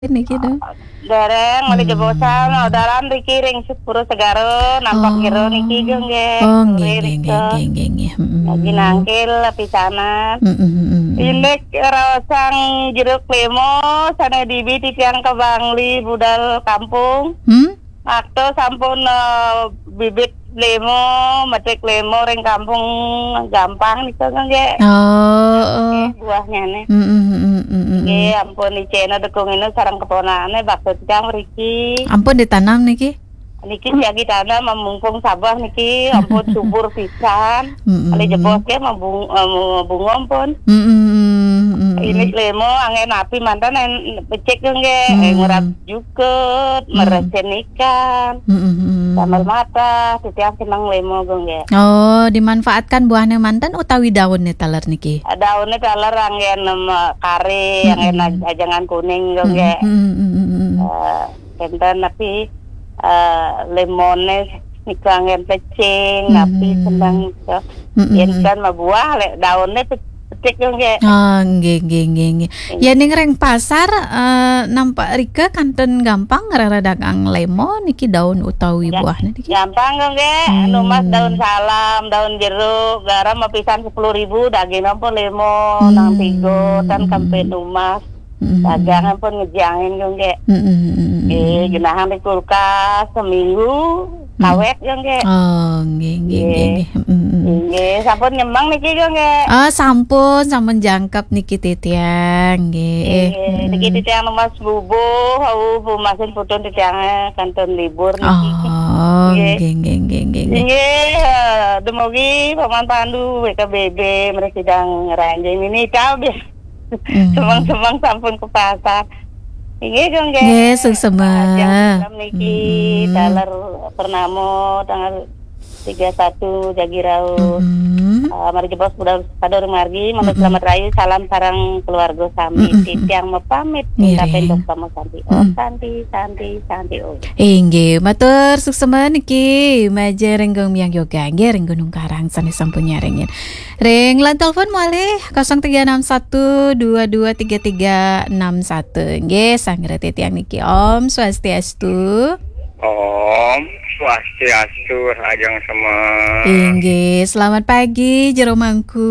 Ini gitu. Dereng mali jebosan dalan dikiring sepuro segaro nampak gero niki jeung ge. Oh, nggih. Lagi nangkil pisanan. Indek rasang jeruk lemo sana dibi titiang ke Bangli budal kampung. Akto sampun bibit lemo, metik lemo ring kampung gampang niku ge. Buahnya nih. Nggih, ampun icena dekung ini sareng keponane baksud kang mriki. Ampun ditanam niki. Niki lagi tanam memungkung sabah niki ampun subur pisan. Ali jebos ge bunga ampun. Ini lemo angen api mantan becek ge ngurap jukut, meresen ikan. Sambal mata, setiap senang lemo ge. Oh, dimanfaatkan buahnya mantan utawi daunnya taler niki. Daunnya taler angen kare, angen ajangan kuning ge. Kenten tapi lemones nika angen pecing, tapi senang yen kan buah daunnya petik ge. Oh, nggih. Ya ning reng pasar nampak rika kanten gampang ngarana dagang lemo niki daun utawi buahnya niki. Gampang ge, anu mas daun salam, daun jeruk, garam pisan 10.000 daging pun lemo nang tigo tan kampe numas. Dagangan pun ngejangin ge. Genahan di kulkas seminggu awet ge. Oh, nggih. Nggih, sampun nyembang niki ge. Sampun jangkep niki titiang nggih. Niki titiang mas bubuh, masin putun titiang kanton libur niki. Oh, nggih. Nggih, demogi paman pandu WKBB mereka sedang ranjing ini cabe. Semang sampun ke pasar. Nggih dong ge. Nggih, suksema. Jam niki dalar Purnamo tanggal 31 Jagiraus. Mari jebos budal sador margi, mami selamat rayu, salam sarang keluarga sami. Titiang mepamit minta pendok sama Santi. Oh, Santi. Oh. Nggih, matur suksema niki. Maje renggong miang yoga nggih reng Gunung Karang sanes sampun nyaringin. Ring lan telepon malih 0361223361. Nggih, sanggre titiang niki Om Swastiastu. Om Swastiastu ajeng semua. Nggih, selamat pagi jero mangku.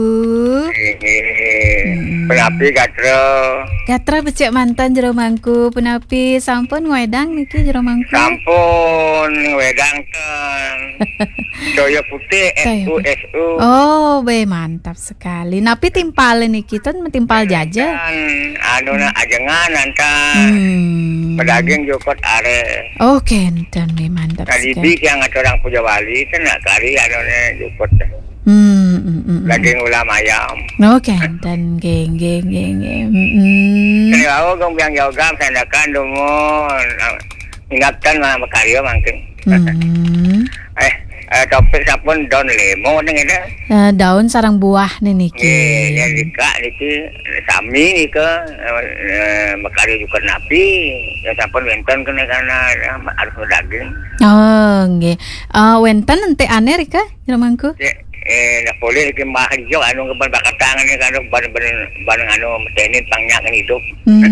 Penapi Gatra becek mantan jero mangku. Penapi sampun wedang niki jero mangku. Sampun wedangkeun. Joyo putih SU. Oh, mantap sekali. Napi timpal niki ten timpal jaja. Anuna ajengan antan. Pedaging jokot are. Oh, kenten mantap sekali. Kali yang orang Puja Wali kena kari anune jokot. Daging ulam ayam. Oh, kenten geng. Kani wau gong biang yoga sandakan dumon. Ingatkan mah makaryo mangkin. Topik sapun daun lemo ning eta. Daun sarang buah nih niki. Ya niki sami nika makaryo juga napi. Ya sapun wenten kene kana harus daging. Oh, nggih. Wenten ente ane rika mangku. Nak boleh ke mah hijau anu keban bakatangan ni kan ban anu metenit pangnyakan hidup.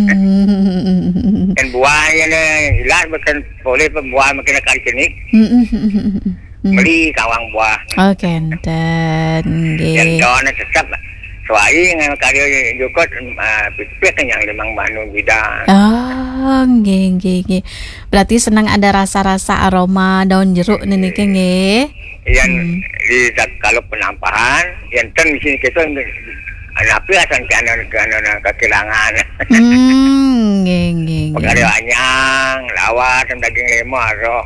Kan buahnya ni hilang bukan boleh pembuah makin kali jenik. Beli kawang buah. Oh, kenten nggih. Yang dona tetap suai dengan karyo jukot pipit yang memang manu bidang. Oh, nggih. Berarti senang ada rasa-rasa aroma daun jeruk niki nggih. Yang di kalau penampahan yang ten di sini kita napi asan kana kekilangan. Nggih. Pagari anyang, lawat daging lemo aro.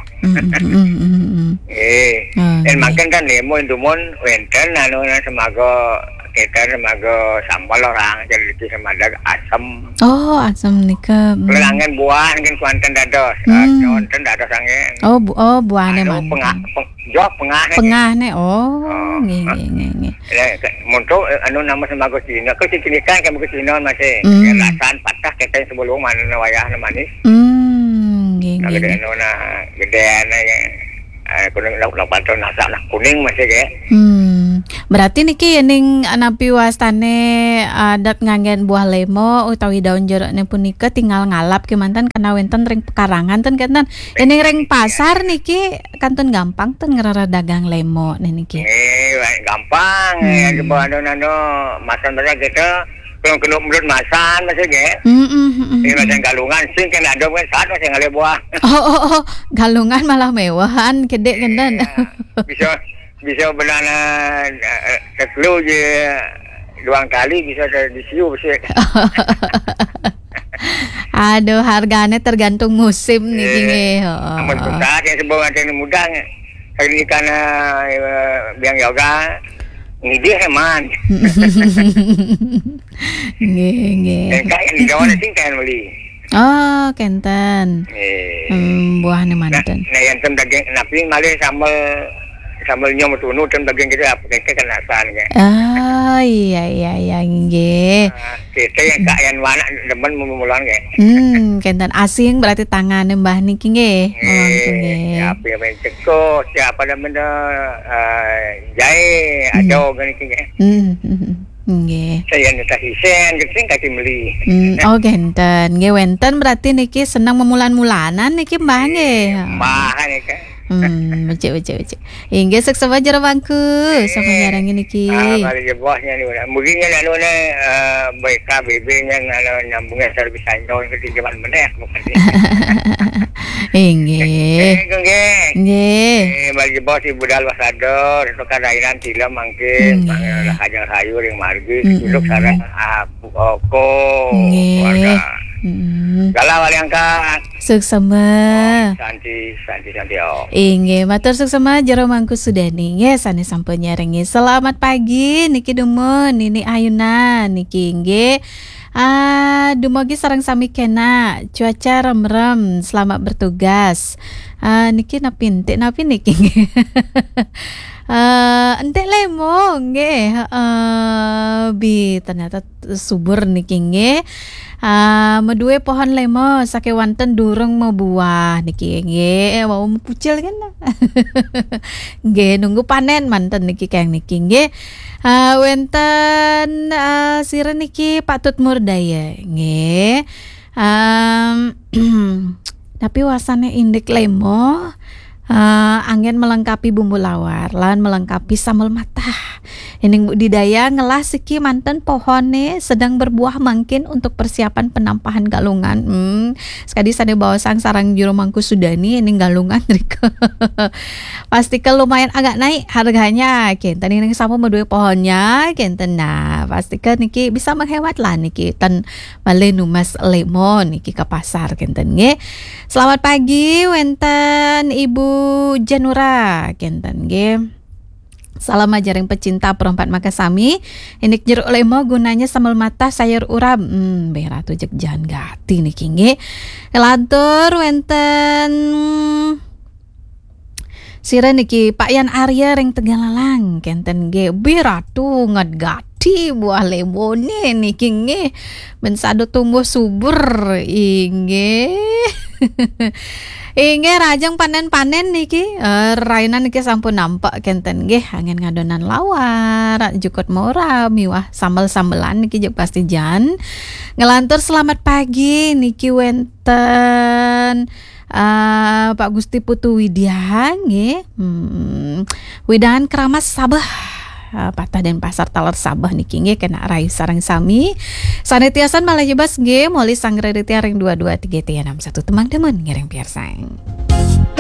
Dan makan kan lemo indumon wenten anu semago kita semago sambal orang jadi semadag asam. Oh, asam nika. Kelangan buah kan kuanten dados. Kuanten dados angen. Oh, buahnya mana? Pengah ne. Oh, nggih. Untuk anu nama semago Cina. Kau cinikan kamu ke Cina masih. Rasan patah kita sebelum mana wayah manis. Nggih. Gede na kuning lauk panton nasa kuning masih ke. Berarti niki ning napi wastane adat nganggen buah lemo utawi daun jerukne punika tinggal ngalap kemanten kena wenten ring pekarangan ten kanten. Ning ring pasar niki kanten gampang ten ngerara dagang lemo niki. Gampang ya di bawah nano masan saja gitu. Kalau kena menurut masan masih ge. Ini macam galungan sih kan ada kan saat masih ngale buah. Oh, galungan malah mewahan gede kanten. Bisa benana teklu je 2 kali bisa disiu sih. Aduh, harganya tergantung musim nih. Amun saat yang sebelum ada muda ini karena biang yoga ini dia hemat. Nggih. Kayak di kawan sing kan beli. Oh, kenten. Buahnya manten. Nah, yang tem daging napi malih sambal nyom tunu tem daging kita apa kena asan ke. Iya nggih. Kita yang kayan wana demen mumulan ke. Kenten asing berarti tangannya Mbah niki nggih. Nggih. Apa yang ceko siapa demen jahe ado gini ke. Nggih. Saya nyata hisen sing kasih beli. Oh genten. Nggih wenten berarti niki senang memulan-mulanan niki Mbah nggih. Mbah niki. Becik. Inggih seksama jero bangku sama nyarangi niki. Mari je bosnya ni udah. Mungkin anu ne BKBB nya nyambungnya servis anjon ke zaman meneh bukan. Inggih. Nggih. Mari je bos ibu dal wasador itu kadainan tila mangkin lah hajar sayur yang margi duduk sareng oko. Nggih. Galau wali angkat. Suksema. Santi oh. Inggih, matur suksema jero mangku sudani nggih sane sampun nyarengi. Selamat pagi niki dumun Nini Ayuna niki nggih. Dumugi sareng sami kena cuaca rem-rem selamat bertugas. Niki napi niki nggih. Entek lemo nggih. Bi ternyata subur niki nggih. Medue pohon lemo sake wanten durung mau buah niki nggih mau pucil kan. Nggih nunggu panen manten niki kayang niki nggih. Wenten sira niki Pak Tut Murdaya nggih. Tapi wasane indek lemo angin melengkapi bumbu lawar lan melengkapi sambal matah. Ini budidaya ngelas iki manten pohone sedang berbuah mungkin untuk persiapan penampahan galungan. Sekali sane bawa sang sarang juru mangku sudani ini galungan riko. Pasti lumayan agak naik harganya. Kenten ini sama medue pohonnya kenten nah pastikan niki bisa menghemat lah niki ten bale numas lemon niki ke pasar kenten nggih. Selamat pagi wenten Ibu Janura kenten nggih. Salam ajaring pecinta perempat makasami. Ini jeruk lemo gunanya sambal mata sayur urap. Beratu jek jan gati niki nggih. Kelantur wenten sira niki Pak Yan Arya ring Tegalalang kenten nggih. Beratu ngegati buah lemo niki nggih. Ben sado tumbuh subur inggih. Inggih rajang panen-panen niki rainan niki sampun nampak kenten nggih angin ngadonan lawar jukut mora miwah sambel-sambelan niki jek pasti jan ngelantur selamat pagi niki wenten Pak Gusti Putu Widya nggih Widahan Keramas Sabah Patah dan Pasar Taler Sabah niki nggih kena rai sareng sami sanetiasan malah jebas nggih moli sangretiar ring 22 3 61 temang demen ngiring piarsang.